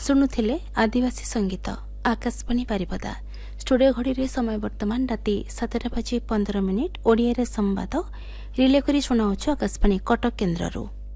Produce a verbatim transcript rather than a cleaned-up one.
शुणुथिले आदिवासी संगीत आकाशवाणी बारिपदा। स्टूडियो घड़ी समय वर्तमान राति सातटा बाजी पंदर मिनिट ओडिया संवाद रिले करी शुणाउछु आकाशवाणी कटक केन्द्ररू।